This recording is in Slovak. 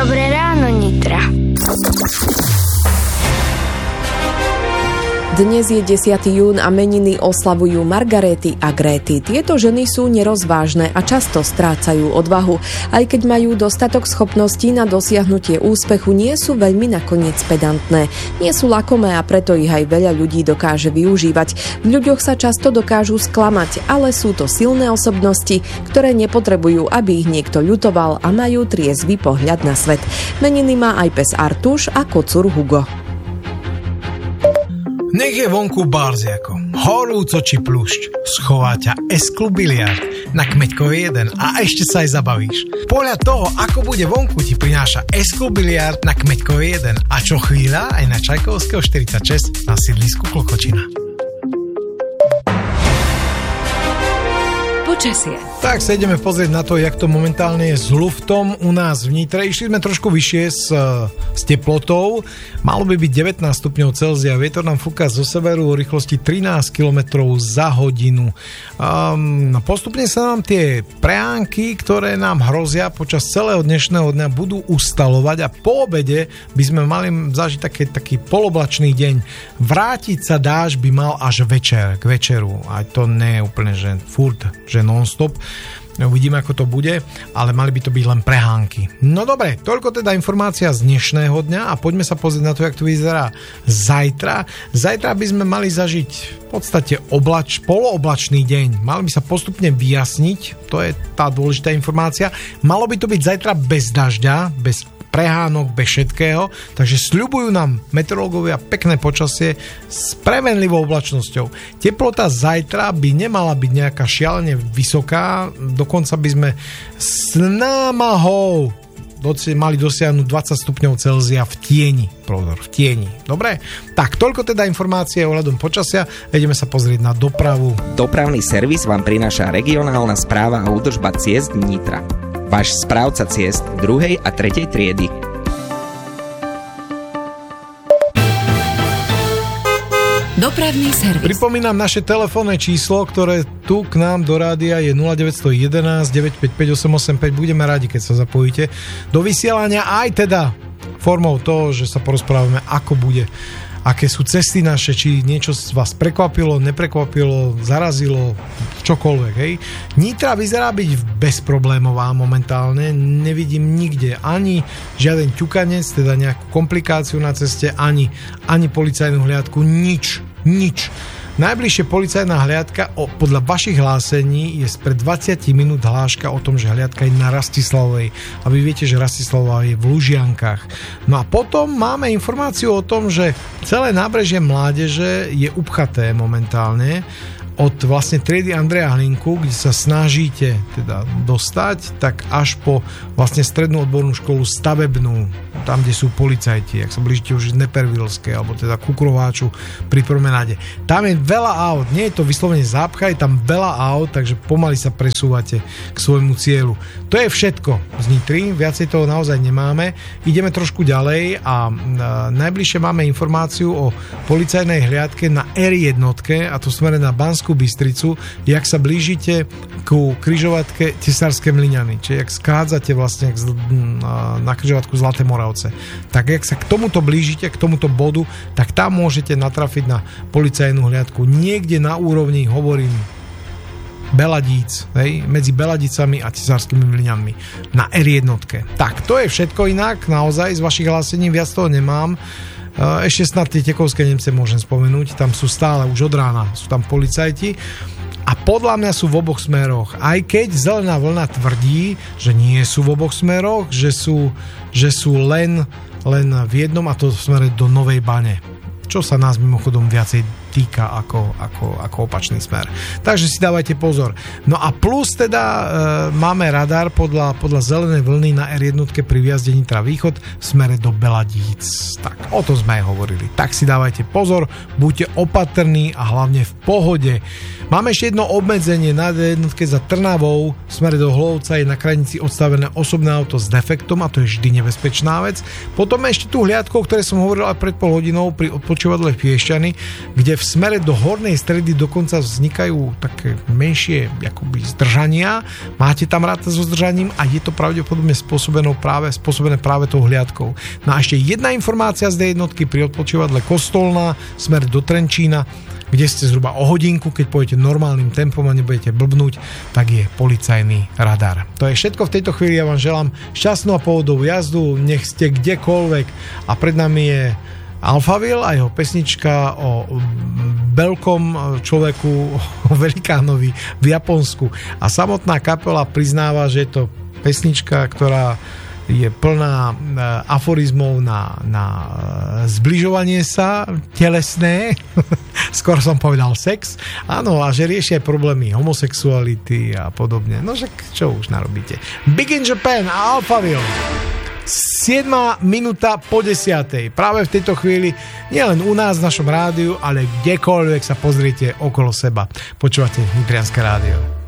Dobré ráno, Nitra. Dnes je 10. jún a meniny oslavujú Margaréty a Gréty. Tieto ženy sú nerozvážne a často strácajú odvahu. Aj keď majú dostatok schopností na dosiahnutie úspechu, nie sú veľmi nakoniec pedantné. Nie sú lakomé a preto ich aj veľa ľudí dokáže využívať. V ľuďoch sa často dokážu sklamať, ale sú to silné osobnosti, ktoré nepotrebujú, aby ich niekto ľutoval a majú triezvy pohľad na svet. Meniny má aj pes Artuš a kocúr Hugo. Nech je vonku barziako, horúco či plušť, schová ťa S-klub biliard na Kmeďkovej 1 a ešte sa aj zabavíš. Podľa toho, ako bude vonku, ti prináša S-klub biliard na Kmeďkovej 1 a čo chvíľa aj na Čajkovského 46 na sídlisku Klokočina. Počasie. Tak sa ideme pozrieť na to, jak to momentálne je s luftom u nás v Nitre. Išli sme trošku vyššie s teplotou. Malo by byť 19 stupňov Celzia. Vietor nám fúka zo severu o rýchlosti 13 km za hodinu. Postupne sa nám tie prehánky, ktoré nám hrozia počas celého dnešného dňa, budú ustalovať a po obede by sme mali zažiť taký poloblačný deň. Vrátiť sa dážď by mal až večer, k večeru. Aj to nie je úplne, že furt, že non-stop. Uvidíme, ako to bude, ale mali by to byť len prehánky. No dobre, toľko teda informácia z dnešného dňa a poďme sa pozrieť na to, jak to vyzerá zajtra. Zajtra by sme mali zažiť v podstate polooblačný deň. Mali by sa postupne vyjasniť, to je tá dôležitá informácia. Malo by to byť zajtra bez dažďa, bez prehánok, bez všetkého, takže sľubujú nám meteorológovia pekné počasie s premenlivou oblačnosťou. Teplota zajtra by nemala byť nejaká šialene vysoká, dokonca by sme s námahou mali dosiahnuť 20 stupňov Celzia v tieni. Pozor, v tieni. Dobre? Tak, toľko teda informácie ohľadom počasia. Ideme sa pozrieť na dopravu. Dopravný servis vám prináša regionálna správa a údržba ciest Nitra. Váš správca ciest 2. a 3. triedy. Dopravný servis. Pripomínam naše telefónne číslo, ktoré tu k nám do rádia je 0911 955 885. Budeme radi, keď sa zapojíte do vysielania aj teda formou toho, že sa porozprávame, ako bude, aké sú cesty naše, či niečo vás prekvapilo, neprekvapilo, zarazilo, čokoľvek, hej. Nitra vyzerá byť bezproblémová momentálne, nevidím nikde ani žiaden ťukanec, teda nejakú komplikáciu na ceste, ani policajnú hliadku, nič. Najbližšie policajná hliadka podľa vašich hlásení je spred 20 minút hláška o tom, že hliadka je na Rastislavovej. A vy viete, že Rastislavová je v Lužiankách. No a potom máme informáciu o tom, že celé nábrežie Mládeže je upchaté momentálne od vlastne triedy Andreja Hlinku, kde sa snažíte teda dostať, tak až po vlastne strednú odbornú školu stavebnú, tam, kde sú policajti, ak sa blížite už z Nepervilskej, alebo teda ku Krováču pri promenáde. Tam je veľa aut, nie je to vyslovene zápcha, je tam veľa aut, takže pomaly sa presúvate k svojmu cieľu. To je všetko z Nitry, viacej toho naozaj nemáme. Ideme trošku ďalej a najbližšie máme informáciu o policajnej hliadke na R1, a to smere na Banskú Bystricu, jak sa blížite ku križovatke Tesárske Mlyňany, čiže jak schádzate vlastne na križovatku Zlaté Moravce. Tak jak sa k tomuto blížite, k tomuto bodu, tak tam môžete natrafiť na policajnú hliadku. Niekde na úrovni, hovorím, Beladíc, hej, medzi Beladicami a Tesárskymi Mlyňanmi na R1. Tak, to je všetko inak, naozaj z vašich hlásení viac toho nemám. Ešte snad tie Tekovské Nemce môžem spomenúť, tam sú stále už od rána, sú tam policajti a podľa mňa sú v oboch smeroch, aj keď Zelená vlna tvrdí, že nie sú v oboch smeroch, že sú len v jednom, a to v smere do Novej Bane, čo sa nás mimochodom viacej týka ako opačný smer. Takže si dávajte pozor. No a plus teda máme radar podľa zelenej vlny na R1 pri výjazde Nitra Východ v smere do Beladíc. Tak, o to sme aj hovorili. Tak si dávajte pozor, buďte opatrní a hlavne v pohode. Máme ešte jedno obmedzenie na R1 za Trnavou v smere do Hlovca je na krajnici odstavené osobné auto s defektom a to je vždy nebezpečná vec. Potom ešte tú hliadku, o ktorej som hovoril aj pred pol hodinou pri odpočívadle Piešťany, kde v v smere do hornej stredy dokonca vznikajú také menšie akoby zdržania. Máte tam rád so zdržaním a je to pravdepodobne spôsobené práve tou hliadkou. No a ešte jedna informácia z D1 pri odpočívadle Kostolná, smer do Trenčína, kde ste zhruba o hodinku, keď pôjdete normálnym tempom a nebudete blbnúť, tak je policajný radar. To je všetko v tejto chvíli, ja vám želám šťastnú a pohodovú jazdu, nech ste kdekoľvek a pred nami je Alphaville a jeho pesnička o veľkom človeku, o velikánovi v Japonsku. A samotná kapela priznáva, že je to pesnička, ktorá je plná aforizmov na zbližovanie sa telesné, skoro som povedal sex, áno, a že riešia aj problémy homosexuality a podobne. No však čo už narobíte. Big in Japan a Alphaville. 7 minúta po 10. Práve v tejto chvíli nielen u nás v našom rádiu, ale kdekoľvek sa pozriete okolo seba. Počúvate Nitrianske rádio.